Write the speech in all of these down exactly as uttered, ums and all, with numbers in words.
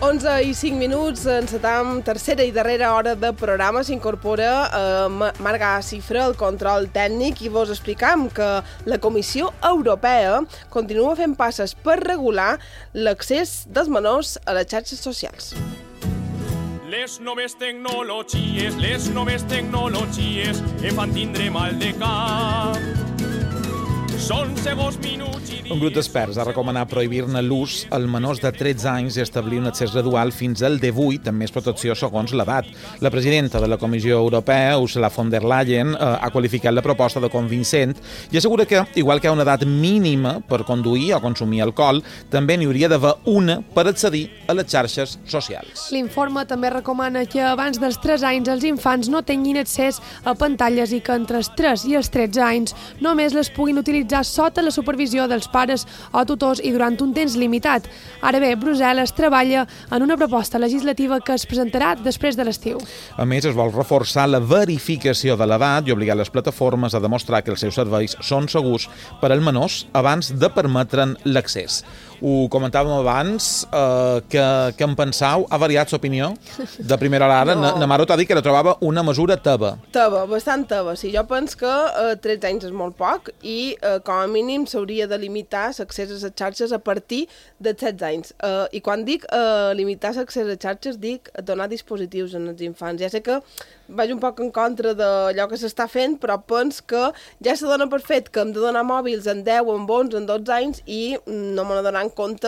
onze i cinc minuts, encetam tercera i darrera hora de programa. S'incorpora eh, Marga Cifra, el control tècnic, i vos explicam que la Comissió Europea continua fent passes per regular l'accés dels menors a les xarxes socials. Les noves tecnologies, les noves tecnologies em fan tindre mal de cap. Són segons minuts i dies... Un grup d'experts ha recomanat prohibir-ne l'ús als menors de tretze anys i establir un accés gradual fins al divuit amb més protecció segons l'edat. La presidenta de la Comissió Europea, Ursula von der Leyen, eh, ha qualificat la proposta de convincent i assegura que, igual que hi ha una edat mínima per conduir o consumir alcohol, també n'hi hauria d'haver una per accedir a les xarxes socials. L'informe també recomana que abans dels tres anys els infants no tinguin accés a pantalles i que entre els tres i els tretze anys només les puguin utilitzar sota la supervisió dels pares o tutors i durant un temps limitat. Ara bé, Brussel·les treballa en una proposta legislativa que es presentarà després de l'estiu. A més, es vol reforçar la verificació de l'edat i obligar les plataformes a demostrar que els seus serveis són segurs per als menors abans de permetre'n l'accés. Ho comentàvem abans, eh, que, que en pensau, ha variat l'opinió de primera hora. No. Na Maro t'ha dit que la trobava una mesura teva. Teva, bastant teva. Sí, jo penso que eh, tretze anys és molt poc i eh, com a mínim s'hauria de limitar l'accés a les xarxes a partir de setze anys. Eh, I quan dic eh, limitar l'accés a xarxes, dic donar dispositius als infants. Ja sé que vaig un poc en contra d'allò que s'està fent, però penso que ja se dona per fet que hem de donar mòbils en deu, en onze, en dotze anys i no me n'adonar compte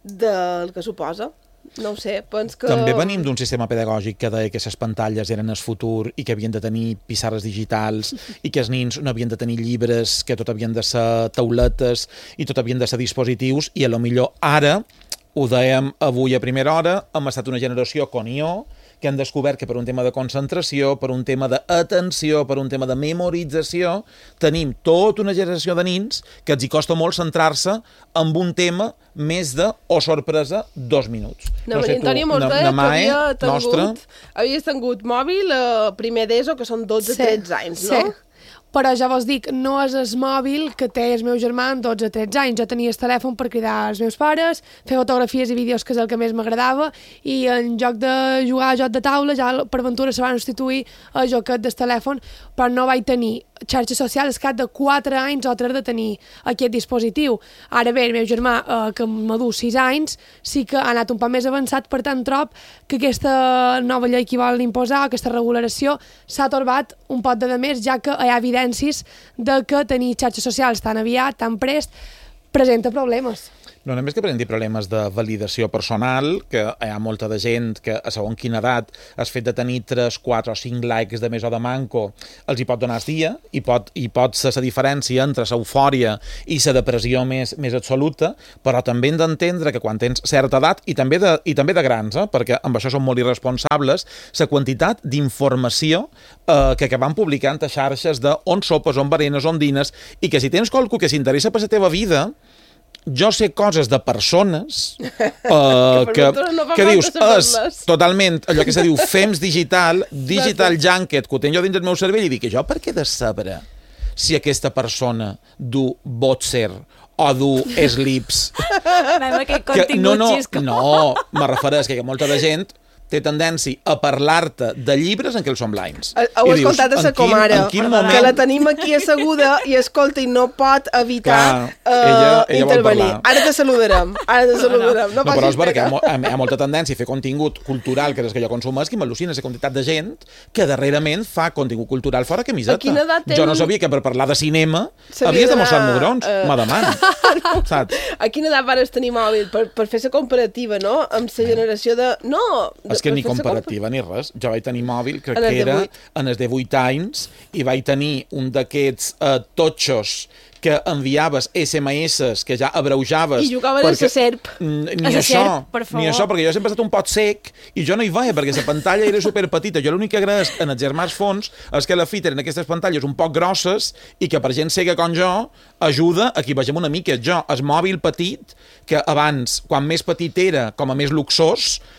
del que suposa. No ho sé, penso que... També venim d'un sistema pedagògic que deia que les pantalles eren el futur i que havien de tenir pissarres digitals i que els nins no havien de tenir llibres, que tot havien de ser tauletes i tot havien de ser dispositius, i a lo millor ara, ho dèiem avui a primera hora, hem estat una generació com jo, que han descobert que per un tema de concentració, per un tema d'atenció, per un tema de memorització, tenim tota una generació de nins que els hi costa molt centrar-se en un tema més de, o sorpresa, dos minuts. No, no sé, Antònia mos deia que havia tingut, havies tingut mòbil a primer d'ESO, que són dotze a tretze anys, no? Sí. Però ja vos dic, no és el mòbil que té el meu germà amb dotze a tretze anys. Jo tenia el telèfon per cridar als meus pares, fer fotografies i vídeos, que és el que més m'agradava, i en lloc de jugar a joc de taula, ja per ventura se van substituir a joquet del telèfon, però no vaig tenir xarxes socials al cap de quatre anys o tres de tenir aquest dispositiu. Ara bé, el meu germà, eh, que m'adú sis anys, sí que ha anat un poc més avançat, per tant trob que aquesta nova llei que vol imposar, aquesta regulació, s'ha torbat un pot de més, ja que hi ha evidències de que tenir xarxes socials tan aviat, tan prest, presenta problemes. No només que presenti problemes de validació personal, que hi ha molta de gent que a segons quina edat el fet de tenir tres, quatre o cinc likes de més o de manco els hi pot donar el dia i pot, i pot ser la diferència entre l'eufòria i la depressió més, més absoluta, però també hem d'entendre que quan tens certa edat, i també de, i també de grans, eh, perquè amb això som molt irresponsables, la quantitat d'informació eh, que, que van publicant a xarxes de on sopes, on berenes, on dines, i que si tens qualcú que s'interessa per la teva vida, jo sé coses de persones uh, que, que, no que dius, és totalment allò que se diu fems digital, digital junket, que ho tenc jo dins del meu cervell, i dic, jo per què he de saber si aquesta persona du Botzer o du Slips? que, no, no, no, me refereix que hi ha molta de gent té tendència a parlar-te de llibres en què els són blinds. Heu escoltat a sa comare, moment... que la tenim aquí asseguda i escolta i no pot evitar Clar, uh, ella, ella intervenir. Ara te saludarem, ara te saludarem. No, no, no però és perquè hi ha, hi ha molta tendència a fer contingut cultural, que és que jo consumeix, i m'al·lucina la quantitat de gent que darrerament fa contingut cultural fora camiseta. A quina edat ten... Jo no sabia que per parlar de cinema havies de mostrar mugrons, uh... me demano. Saps? A quina edat vares tenir mòbil? Per, per fer la comparativa, no? Amb la generació de... No! De... És que ni comparativa ni res. Jo vaig tenir mòbil, crec que era en els divuit anys, i vaig tenir un d'aquests uh, totxos que enviaves esse eme esse que ja abreujaves... I jugaves perquè... a la serp. Ni a això, serp, ni això, perquè jo sempre he estat un pot sec i jo no hi veia, perquè la pantalla era superpetita. Jo l'únic que agraeix en els germans fons és que la fita eren aquestes pantalles un poc grosses i que per gent cega com jo ajuda a que hi vegem una mica. Jo, el mòbil petit, que abans, quan més petit era, com a més luxós,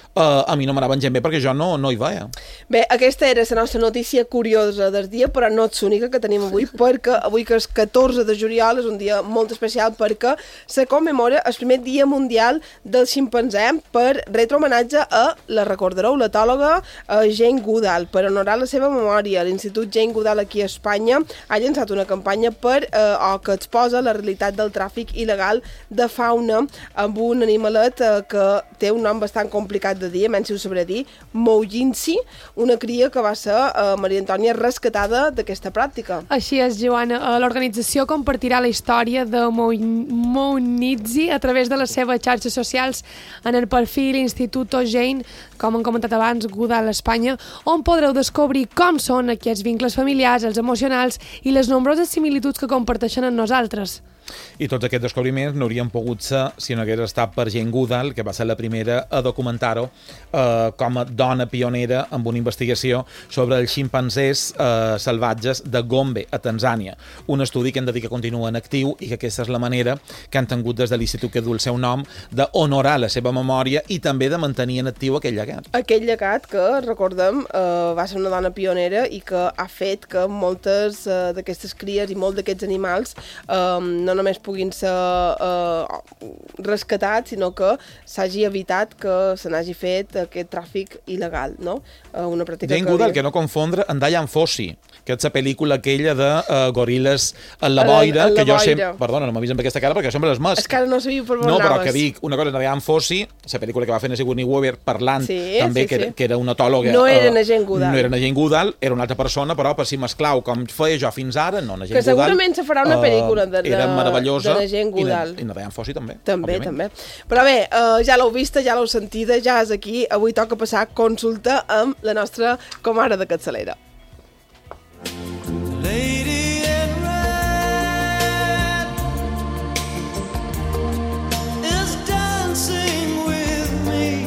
uh, a mi no m'anaven gent bé perquè jo no, no hi veia. Bé, aquesta era la nostra notícia curiosa del dia, però no és l'única que tenim avui, perquè avui que és catorze de juliol és un dia molt especial perquè se commemora el primer dia mundial del ximpanzé per retre homenatge a, la recordareu, l'etòloga Jane Goodall. Per honorar la seva memòria, l'Institut Jane Goodall aquí a Espanya ha llançat una campanya per, eh, o que exposa la realitat del tràfic il·legal de fauna amb un animalet eh, que té un nom bastant complicat de dir, menys si ho sabré dir, Moujinsi, una cria que va ser eh, Maria Antònia rescatada d'aquesta pràctica. Així és, Joana. L'organització compartirà la història de Moujinsi a través de les seves xarxes socials en el perfil Instituto Jane, com hem comentat abans, Goodall Espanya, on podreu descobrir com són aquests vincles familiars, els emocionals i les nombroses similituds que comparteixen amb nosaltres. I tots aquests descobriments no haurien pogut ser si no hagués estat per Jane Goodall, que va ser la primera a documentar-ho eh, com a dona pionera amb una investigació sobre els ximpanzés eh, salvatges de Gombe, a Tanzània. Un estudi que hem de dir que continua en actiu i que aquesta és la manera que han tingut des de l'institut que du el seu nom d'honorar la seva memòria i també de mantenir en actiu aquell llegat. Aquell llegat que, recordem, eh, va ser una dona pionera i que ha fet que moltes eh, d'aquestes cries i molts d'aquests animals eh, no només puguin ser eh, rescatats, sinó que s'hagi evitat que se n'hagi fet aquest tràfic il·legal, no? Eh, una pràctica Jane Goodall, que no confondre amb Dian Fossey, que és la pel·lícula aquella de uh, goril·les en la boira, que jo sempre... Perdona, no m'avisen per aquesta cara perquè jo sempre les mas. És que ara no sabia per on No, anaves. però que dic, una cosa és Dian Fossey, la pel·lícula que va fer Sigourney Weaver parlant, sí, també, sí, que, sí. Era, que era una etòloga... No era uh, na Jane Goodall. No era na Jane Goodall, era una altra persona, però per si mesclau, com feia jo fins ara, no na Jane que Goodall... Que segurament se farà una pel·lícula de, de, era meravellosa, de na Jane Goodall. I na Dian Fossey també. També, òbviament. també. Però bé, uh, ja l'heu vista, ja l'heu sentida, ja és aquí. Avui toca passar consulta amb la nostra comare de capçalera. Lady in red is dancing with me.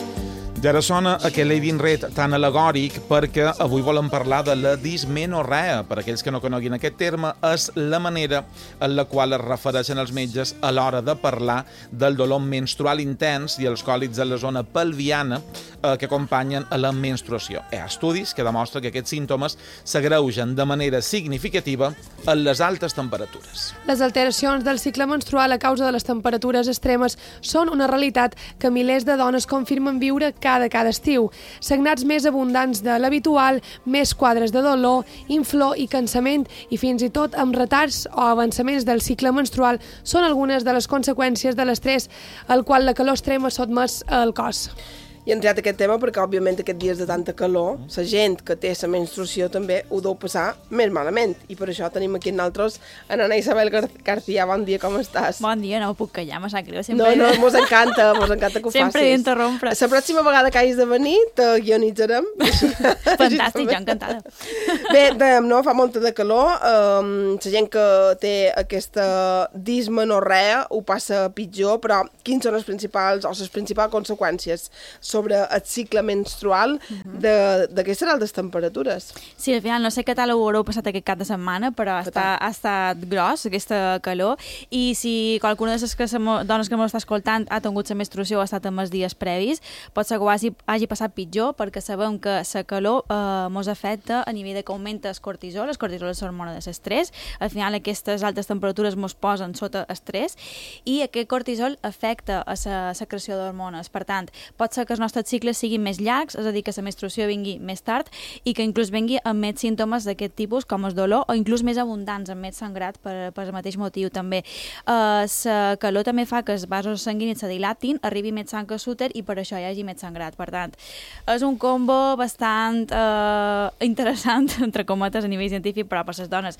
I ara sona aquest Lady in Red tan alegòric perquè avui volem parlar de la dismenorrea. Per aquells que no coneguin aquest terme, és la manera en la qual es refereixen els metges a l'hora de parlar del dolor menstrual intens i els còlics de la zona pelviana eh, que acompanyen a la menstruació. Hi ha estudis que demostren que aquests símptomes s'agreugen de manera significativa en les altes temperatures. Les alteracions del cicle menstrual a causa de les temperatures extremes són una realitat que milers de dones confirmen viure cada de cada estiu. Sagnats més abundants de l'habitual, més quadres de dolor, inflor i cansament i fins i tot amb retards o avançaments del cicle menstrual són algunes de les conseqüències de l'estrès al qual la calor extrema sotmès al cos. I hem triat aquest tema perquè, òbviament, aquests dies de tanta calor, la gent que té la menstruació també ho deu passar més malament. I per això tenim aquí nosaltres en Ana Isabel Gar García. Bon dia, com estàs? Bon dia, no puc callar, me sap greu. Sempre... No, no, mos encanta, mos encanta que ho sempre facis. Sempre d'interrompre. La pròxima vegada que hagis de venir, te guionitzarem. Fantàstic, jo encantada. Bé, dèiem, no? Fa molta de calor. Um, la gent que té aquesta dismenorrea ho passa pitjor, però quins són els principals o les principals conseqüències sobre el cicle menstrual d'aquestes altes temperatures? Sí, al final no sé què tal ho haureu passat aquest cap de setmana, però està, ha estat gros aquesta calor, i si qualcuna de les que dones que m'està escoltant ha tingut la menstruació o ha estat en els dies previs, pot ser que ho hagi, hagi passat pitjor, perquè sabem que la calor eh, mos afecta a nivell de que augmenta el cortisol. El cortisol és l'hormona de l'estrès. Al final aquestes altes temperatures mos posen sota estrès i aquest cortisol afecta a la secreció d'hormones. Per tant, pot ser que els nostres cicles siguin més llargs, és a dir, que la menstruació vingui més tard i que inclús vingui amb més símptomes d'aquest tipus, com el dolor, o inclús més abundants, amb més sangrat per, per el mateix motiu també. La uh, calor també fa que els vasos sanguinis se dilatin, arribi més sang a l'úter i per això hi hagi més sangrat. Per tant, és un combo bastant uh, interessant, entre cometes, a nivell científic, però per les dones.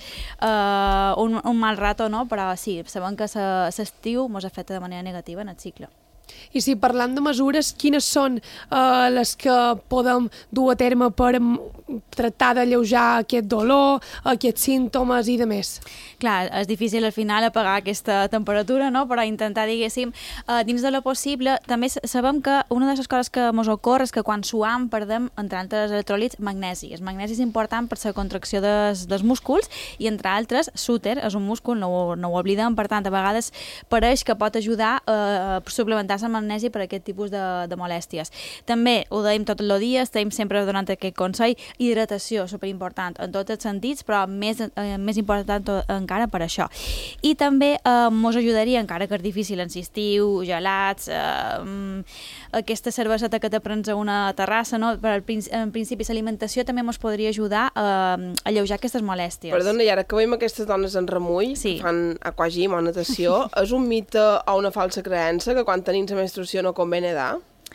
Uh, un, un mal rato, no? Però sí, sabem que l'estiu ens afecta de manera negativa en el cicle. I si parlant de mesures, quines són eh, les que podem dur a terme per tractar d'alleujar aquest dolor, aquests símptomes i de més? Clar, és difícil al final apagar aquesta temperatura, no? Però intentar, diguéssim, eh, dins de lo possible. També sabem que una de les coses que ens ocorre és que quan suam perdem, entre altres electròlits, magnesi. El magnesi és important per la contracció des, dels músculs i, entre altres, l'úter és un múscul, no ho, no ho oblidem, per tant, a vegades pareix que pot ajudar a suplementar alimentar la magnèsia per aquest tipus de, de molèsties. També ho dèiem tot el dia, estem sempre donant aquest consell, hidratació, superimportant en tots els sentits, però més, eh, més important encara per això. I també eh, mos ajudaria, encara que és difícil en estiu, gelats, eh, aquesta cerveseta que te prens a una terrassa, no? Però en principi l'alimentació també ens podria ajudar a alleujar aquestes molèsties. Perdona, i ara que veiem aquestes dones en remull, sí. que fan aquagym o natació, és un mite o una falsa creença que quan tenim la menstruació no convé nedar?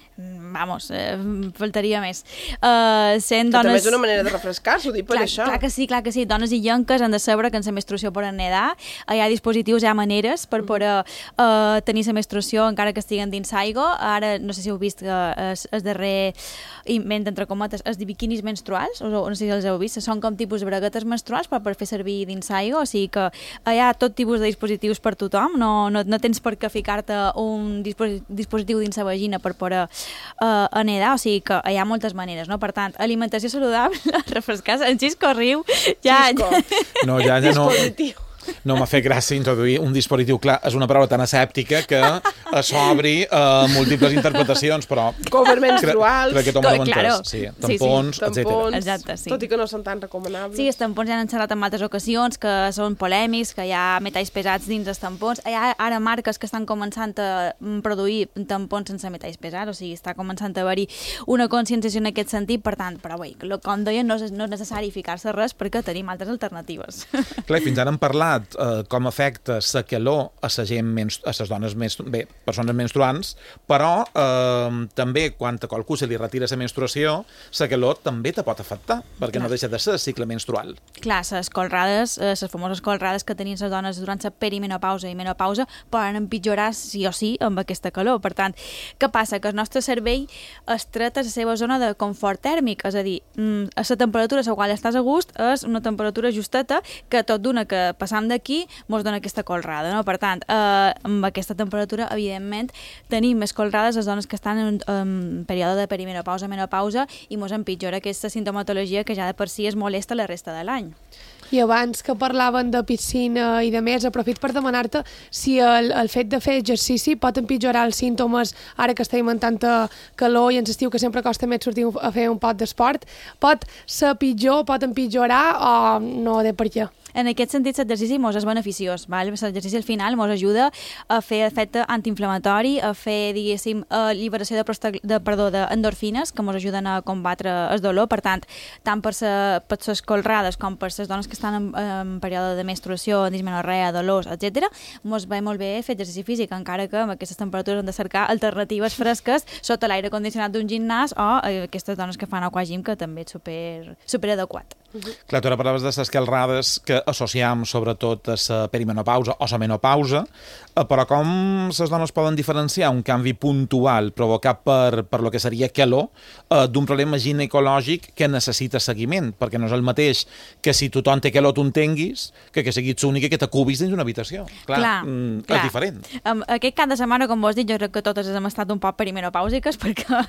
Vamos, eh, faltaria més. Uh, sent que dones... també és una manera de refrescar-se, ho dic per clar, això. Clar que sí, clar que sí. Dones i llenques han de saber que en la menstruació poden nedar. Hi ha dispositius, hi ha maneres per poder uh, tenir la menstruació encara que estiguen dins aigua. Ara, no sé si heu vist que és, és darrer invent, entre cometes, és de biquinis menstruals, o no sé si els heu vist, són com tipus de braguetes menstruals però per fer servir dins aigua, o sigui que hi ha tot tipus de dispositius per tothom, no, no, no tens per què ficar-te un dispositiu dins la vagina per poder Uh, a nedar, o sigui que hi ha moltes maneres, no? Per tant, alimentació saludable, refrescar-se, en Xisco riu, ja... Xisco. No, ja, ja no... Dispositiu. No m'ha fet gràcia introduir un dispositiu. Clar, és una paraula tan asèptica que s'obri a uh, múltiples interpretacions, però... Cover menstruals... Crec que tothom ho claro. entès. Sí, tampons, sí, sí. etcètera. Exacte, sí. Tot i que no són tan recomanables. Sí, els tampons ja han xerrat en altres ocasions, que són polèmics, que hi ha metalls pesats dins els tampons. Hi ha ara marques que estan començant a produir tampons sense metalls pesats, o sigui, està començant a haver-hi una conscienciació en aquest sentit, per tant, però bé, com deia, no és, no és necessari ficar-se res perquè tenim altres alternatives. Clar, fins ara hem parlat Uh, com afecta la calor a la gent, menstru... a les dones, menstru... bé, persones menstruants, però uh, també quan a qualcú se li retira la menstruació, la calor també te pot afectar, perquè Clar. no deixa de ser el cicle menstrual. Clar, les colrades, les famoses colrades que tenien les dones durant la perimenopausa i menopausa poden empitjorar sí o sí amb aquesta calor. Per tant, què passa? Que el nostre cervell es treta la seva zona de confort tèrmic, és a dir, a la temperatura a la qual estàs a gust és una temperatura justeta que tot d'una que passam d'aquí mos dona aquesta colrada, no? Per tant, eh, amb aquesta temperatura, evidentment, tenim més colrades les dones que estan en, en període de perimenopausa, menopausa, i mos empitjora aquesta sintomatologia que ja de per si es molesta la resta de l'any. I abans que parlaven de piscina i de més, aprofit per demanar-te si el, el fet de fer exercici pot empitjorar els símptomes, ara que estem en tanta calor i ens estiu que sempre costa més sortir a fer un pot d'esport, pot ser pitjor, pot empitjorar o no de per què? En aquest sentit, l'exercici mos és beneficiós. Val? L'exercici al final mos ajuda a fer efecte antiinflamatori, a fer, diguéssim, alliberació de, prostag... de, perdó, d'endorfines que mos ajuden a combatre el dolor. Per tant, tant per les colrades com per les dones que estan en, en període de menstruació, dismenorrea, dolors, etcètera, mos va molt bé fer exercici físic, encara que amb aquestes temperatures hem de cercar alternatives fresques sota l'aire condicionat d'un gimnàs o aquestes dones que fan aquagym, que també és super, super adequat. Uh-huh. Clar, tu ara parlaves de les calrades que associam sobretot a la perimenopausa o la menopausa, però com les dones poden diferenciar un canvi puntual provocat per, per lo que seria calor eh, d'un problema ginecològic que necessita seguiment? Perquè no és el mateix que si tothom té calor tu entenguis que que siguis l'única que t'acubis dins d'una habitació. Clar, clar, mm, clar. És diferent. Um, aquest cap de setmana, com vos dic, jo crec que totes hem estat un poc perimenopàusiques perquè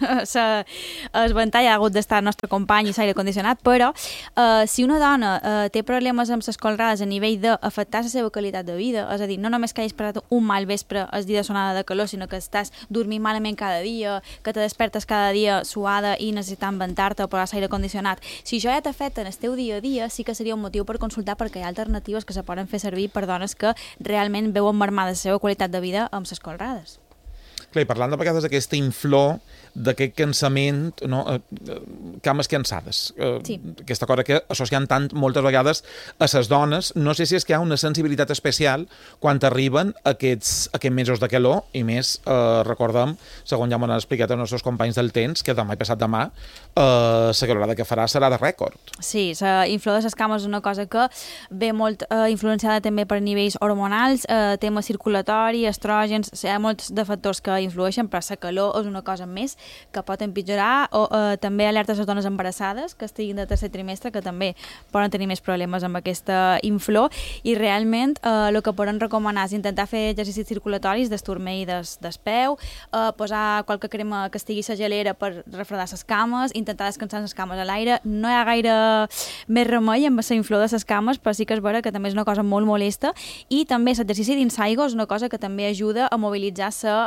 el ventall ha hagut d'estar el nostre company i l'aire condicionat, però eh, Uh, si una dona uh, té problemes amb les colrades a nivell d'afectar la seva qualitat de vida, és a dir, no només que hagis passat un mal vespre el dia de sonada de calor, sinó que estàs dormint malament cada dia, que te despertes cada dia suada i necessitant ventar-te o posar l'aire condicionat, si això ja t'afecta en el teu dia a dia, sí que seria un motiu per consultar, perquè hi ha alternatives que se poden fer servir per dones que realment veuen marmada la seva qualitat de vida amb les colrades. Clar, i parlant de vegades d'aquesta inflor, d'aquest cansament, no? eh, cames cansades. Eh, sí. Aquesta cosa que associem tant moltes vegades a les dones. No sé si és que hi ha una sensibilitat especial quan arriben aquests, aquests mesos de calor, i més, eh, recordem, segons ja m'ho han explicat els nostres companys del temps, que demà i passat demà eh, la calorada que farà serà de rècord. Sí, la inflor de les cames és una cosa que ve molt eh, influenciada també per nivells hormonals, eh, tema circulatori, estrògens, hi ha molts de factors que influeixen, però la calor és una cosa més que pot empitjorar, o eh, també alerta a les dones embarassades que estiguin de tercer trimestre, que també poden tenir més problemes amb aquesta inflor, i realment eh, el que poden recomanar és intentar fer exercicis circulatoris d'esturmell des, des peu, eh, posar qualque crema que estigui a la gelera per refredar les cames, intentar descansar les cames a l'aire. No hi ha gaire més remei amb la inflor de les cames, però sí que és vera que també és una cosa molt molesta, i també l'exercici dins aigua és una cosa que també ajuda a mobilitzar la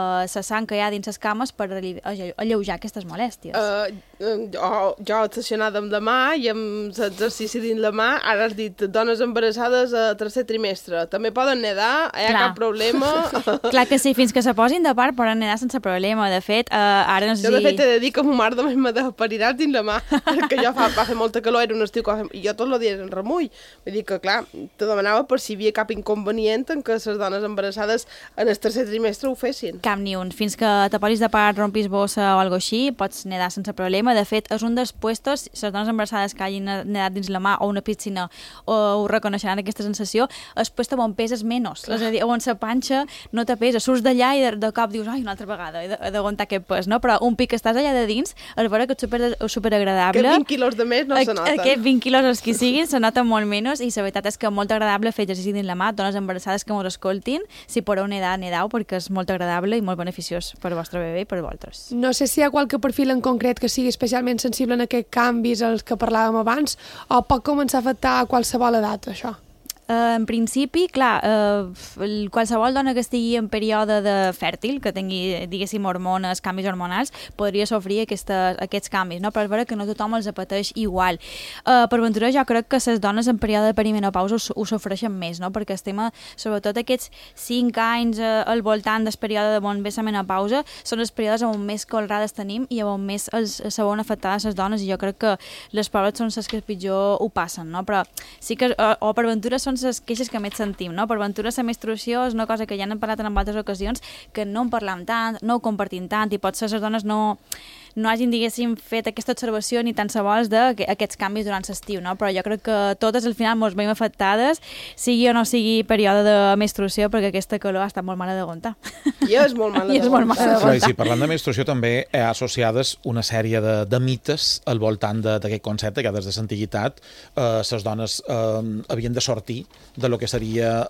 uh, la sang que hi ha dins les cames per alleujar aquestes molèsties. Uh, jo, jo obsessionada amb la mà i amb l'exercici dins la mà, ara has dit dones embarassades a tercer trimestre. També poden nedar, hi ha Clar. cap problema. Clar que sí, fins que se posin de part poden nedar sense problema. De fet, uh, ara no sé Jo, de si... fet, he de dir que ma mare també me pariràs dins la mà, perquè jo fa, va fer molta calor, era un estiu que va fer... I jo tot el dia en remull. Vull dir que, clar, te demanava per si hi havia cap inconvenient en que les dones embarassades en el tercer trimestre ho fessin. Cap ni un. Fins que te posis de part, rompis bossa o alguna així, pots nedar sense problema. De fet, és un dels puestos, les dones embarassades que hagin nedat dins la mà o una piscina o ho reconeixeran aquesta sensació, és puesto on peses menys. És a dir, on la panxa no te pesa. Surts d'allà i de, de cop dius, ai, una altra vegada, he d'aguantar aquest pes, no? Però un pic que estàs allà de dins, és vera que és super, super agradable. Aquests vint quilos de més no se noten. Aquests vint quilos els que siguin se noten molt menys i la veritat és que molt agradable fer exercici dins la mà. Dones embarassades que mos escoltin, si podeu nedar, nedau, perquè és molt agradable i molt beneficiós per al vostre bebè i per vosaltres. No sé si hi ha qualque perfil en concret que sigui especialment sensible en aquests canvis als que parlàvem abans o pot començar a afectar a qualsevol edat, això? Uh, en principi, clar, uh, qualsevol dona que estigui en període de fèrtil, que tingui, diguéssim, hormones, canvis hormonals, podria sofrir aquestes, aquests canvis, no? Però és vera que no tothom els pateix igual. Uh, per ventura, jo crec que les dones en període de perimenopausa ho, ho sofreixen més, no? Perquè estem, a, sobretot aquests cinc anys uh, al voltant del període de bon ve la menopausa, són els períodes on més colrades tenim i on més els, se veuen afectades les dones, i jo crec que les pobres són les que pitjor ho passen, no? Però sí que, o, o per ventura, són les queixes que més sentim, no? Per ventura la menstruació és una cosa que ja n'hem parlat en altres ocasions, que no en parlam tant, no ho compartim tant, i potser les dones no, no hagin, diguéssim, fet aquesta observació ni tan sols d'aquests canvis durant l'estiu, no? Però jo crec que totes al final ens veiem afectades, sigui o no sigui període de menstruació, perquè aquesta calor ha estat molt mala d'aguantar. I és molt mala I és molt mala d'aguantar. Sí, sí, parlant de menstruació també hi ha associades una sèrie de, de mites al voltant d'aquest concepte, que des de l'antiguitat eh, les dones eh, havien de sortir de lo que seria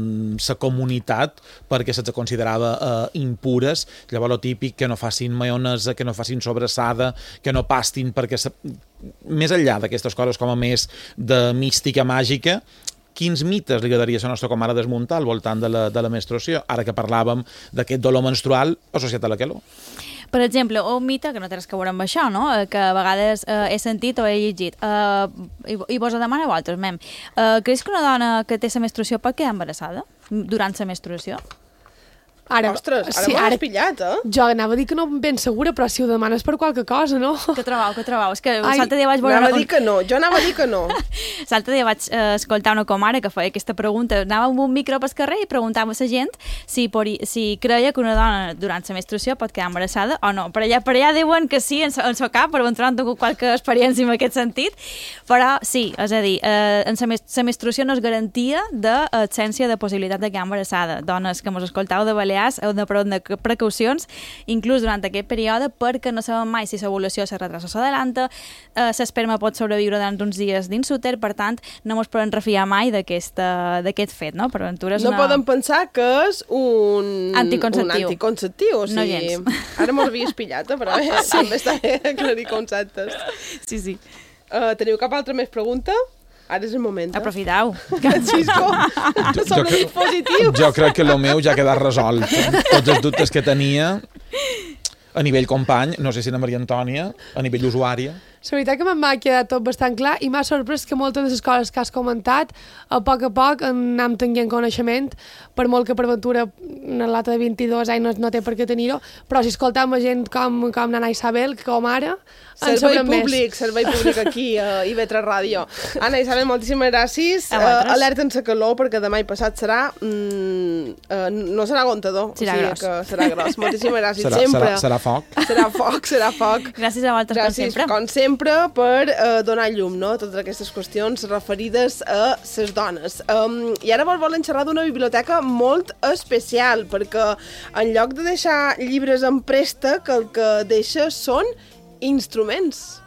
la eh, comunitat perquè se'ls considerava eh, impures, llavors lo típic que no facin maionesa, que no facin sobrassada, que no pastin, perquè se... més enllà d'aquestes coses com a més de mística màgica, quins mites li agradaria a la nostra comare desmuntar al voltant de la, de la menstruació, ara que parlàvem d'aquest dolor menstrual associat a la calor? Per exemple, un mite, que no té res que veure amb això, no? Que a vegades eh, he sentit o he llegit, eh, i, i vos ho demano a vosaltres, mem. Eh, creus que una dona que té la menstruació pot quedar embarassada durant la menstruació? Ara, Ostres, ara sí, m'ho ara has pillat, eh? Jo anava a dir que no ben segura, però si ho demanes per qualque cosa, no? Que trobau, que trobau? És que Ai, l'altre dia vaig veure... Anava a un- dir que no, jo anava a dir que no. L'altre dia vaig eh, escoltar una comare que feia aquesta pregunta. Anava amb un micro pel carrer i preguntava a la gent si, pori, si creia que una dona durant la menstruació pot quedar embarassada o no. Per allà, per allà diuen que sí, en el seu cap, per ventura han tingut qualque experiència en aquest sentit, però sí, és a dir, eh, en la menstruació no és garantia d'absència de possibilitat de quedar embarassada. Dones que mos escoltau de Balears heu de prendre precaucions, inclús durant aquest període, perquè no sabem mai si l'ovulació se retrasa o s'adelanta, eh, l'esperma pot sobreviure durant uns dies dins l'úter, per tant, no ens podem refiar mai d'aquest fet, no? Per ventura és No una... poden pensar que és un... Anticonceptiu. Un anticonceptiu, o sigui... No gens. Ara m'ho havies pillat, eh, però bé, també està bé aclarir conceptes. Sí, sí. Uh, teniu cap altra més pregunta? Ara és el moment, eh? Aprofitau. Francisco, som cre- positius. Jo crec que el meu ja ha quedat resolt. Tots els dubtes que tenia a nivell company, no sé si la Maria Antònia, a nivell usuària. La veritat que m'ha quedat tot bastant clar i m'ha sorprès que moltes de les coses que has comentat a poc a poc anem tenint coneixement, per molt que per ventura en l'altre de vint-i-dos anys no, no té per què tenir-ho, però si escoltam a gent com, com Nana Isabel, com ara, en Servei sabrem públic, més. servei públic aquí a I V tres Ràdio. Anna Isabel, moltíssimes gràcies. A Uh, vosaltres. alerta en la calor, perquè demà i passat serà... Mm, uh, no serà aguantador. Serà o sigui gros. Que serà gros. Moltíssimes gràcies. Serà, sempre. serà, serà foc. Serà foc, serà foc. Gràcies a vosaltres, com Gràcies, sempre. com sempre, per uh, donar llum, no?, a totes aquestes qüestions referides a les dones. Um, I ara vol volen xerrar d'una biblioteca molt especial, perquè en lloc de deixar llibres en préstec, el que deixa són instruments.